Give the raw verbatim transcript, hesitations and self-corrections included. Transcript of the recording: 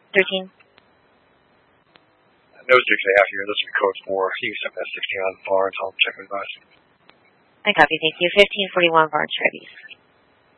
thirteen. No six A out here. This is code four. You can set that sixteen on Barnes. I'll check with us. I copy. Thank you. fifteen forty-one Barnes, ready.